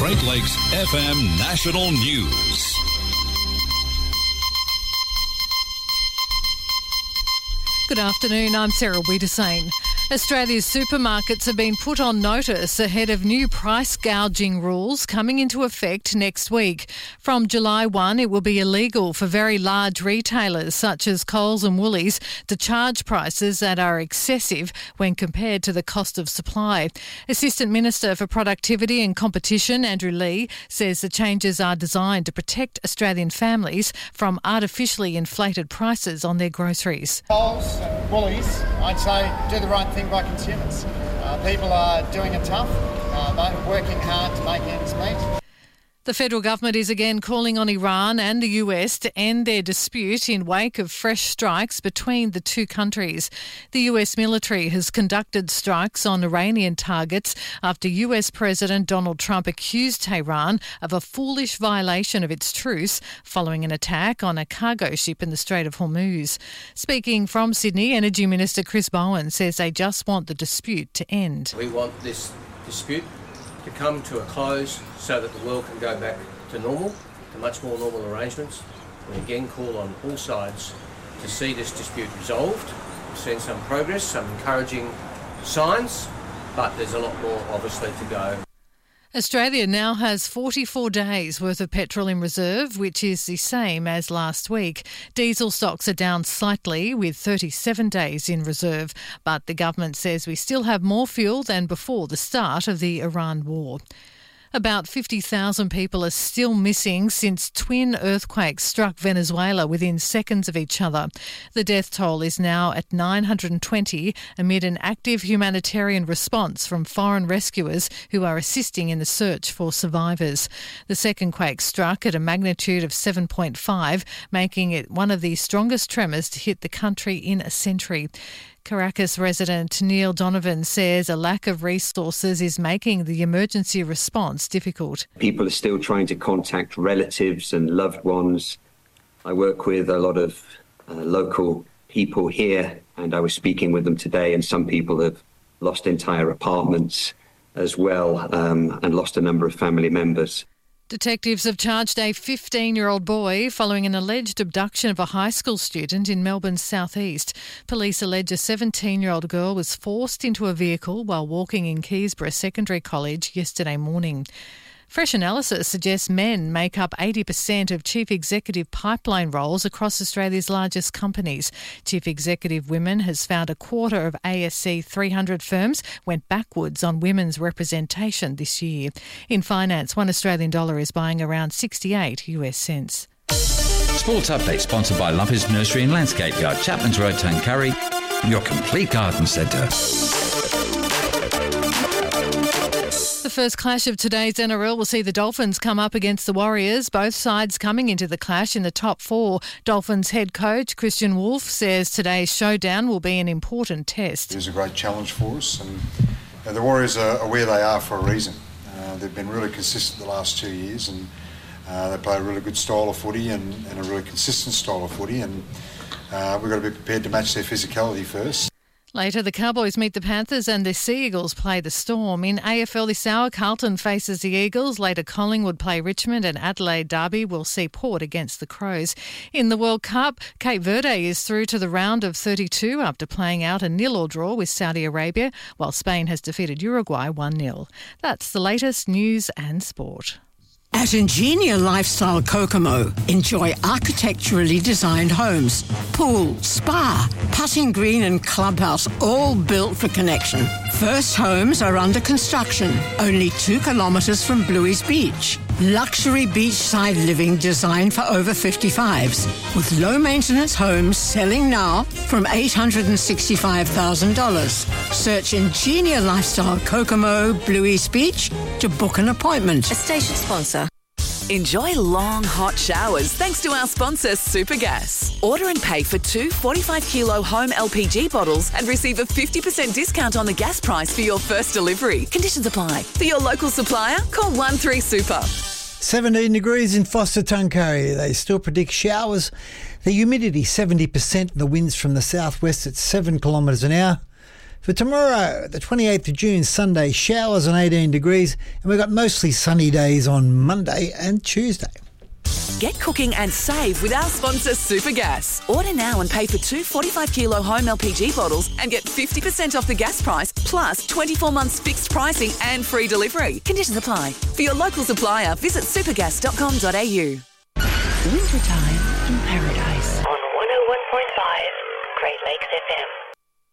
Great Lakes FM National News. Good afternoon, I'm Sarah Wiedersane. Australia's supermarkets have been put on notice ahead of new price gouging rules coming into effect next week. From July 1, it will be illegal for very large retailers such as Coles and Woolies to charge prices that are excessive when compared to the cost of supply. Assistant Minister for Productivity and Competition, Andrew Lee, says the changes are designed to protect Australian families from artificially inflated prices on their groceries. Coles and Woolies, I'd say, do the right thing by consumers. People are doing it tough, working hard to make ends meet. The federal government is again calling on Iran and the US to end their dispute in wake of fresh strikes between the two countries. The US military has conducted strikes on Iranian targets after US President Donald Trump accused Tehran of a foolish violation of its truce following an attack on a cargo ship in the Strait of Hormuz. Speaking from Sydney, Energy Minister Chris Bowen says they just want the dispute to end. We want this dispute to come to a close so that the world can go back to normal, to much more normal arrangements. We again call on all sides to see this dispute resolved. We've seen some progress, some encouraging signs, but there's a lot more obviously to go. Australia now has 44 days worth of petrol in reserve, which is the same as last week. Diesel stocks are down slightly with 37 days in reserve, but the government says we still have more fuel than before the start of the Iran war. About 50,000 people are still missing since twin earthquakes struck Venezuela within seconds of each other. The death toll is now at 920 amid an active humanitarian response from foreign rescuers who are assisting in the search for survivors. The second quake struck at a magnitude of 7.5, making it one of the strongest tremors to hit the country in a century. Caracas resident Neil Donovan says a lack of resources is making the emergency response difficult. People are still trying to contact relatives and loved ones. I work with a lot of local people here, and I was speaking with them today, and some people have lost entire apartments as well, and lost a number of family members. Detectives have charged a 15-year-old boy following an alleged abduction of a high school student in Melbourne's southeast. Police allege a 17-year-old girl was forced into a vehicle while walking in Keysborough Secondary College yesterday morning. Fresh analysis suggests men make up 80% of chief executive pipeline roles across Australia's largest companies. Chief executive women has found a quarter of ASC 300 firms went backwards on women's representation this year. In finance, $1 Australian is buying around 68 US cents. Sports Update sponsored by Lumpers Nursery and Landscape Yard, Chapman's Road, Tuncurry, your complete garden centre. The first clash of today's NRL will see the Dolphins come up against the Warriors, both sides coming into the clash in the top four. Dolphins head coach Christian Wolf says today's showdown will be an important test. It is a great challenge for us, and the Warriors are where they are for a reason. They've been really consistent the last 2 years, and they play a really good style of footy and a really consistent style of footy, and we've got to be prepared to match their physicality first. Later, the Cowboys meet the Panthers and the Sea Eagles play the Storm. In AFL this hour, Carlton faces the Eagles. Later, Collingwood play Richmond and Adelaide Derby will see Port against the Crows. In the World Cup, Cape Verde is through to the round of 32 after playing out a 0-0 draw with Saudi Arabia, while Spain has defeated Uruguay 1-0. That's the latest news and sport. At Ingenia Lifestyle Kokomo, enjoy architecturally designed homes, pool, spa, putting green and clubhouse, all built for connection. First homes are under construction, only 2 kilometres from Bluey's Beach. Luxury beachside living designed for over 55s, with low-maintenance homes selling now from $865,000. Search Ingenia Lifestyle Kokomo, Bluey's Beach to book an appointment. A station sponsor. Enjoy long, hot showers thanks to our sponsor, Supergas. Order and pay for 2 45-kilo home LPG bottles and receive a 50% discount on the gas price for your first delivery. Conditions apply. For your local supplier, call 13-SUPER. 17 degrees in Foster Tuncurry. They still predict showers. The humidity 70% and the winds from the southwest at 7 kilometres an hour. For tomorrow, the 28th of June, Sunday, showers and 18 degrees, and we've got mostly sunny days on Monday and Tuesday. Get cooking and save with our sponsor Supergas. Order now and pay for 2 45-kilo home LPG bottles and get 50% off the gas price, plus 24 months fixed pricing and free delivery. Conditions apply. For your local supplier, visit supergas.com.au. Wintertime in Paradise on 101.5 Great Lakes FM.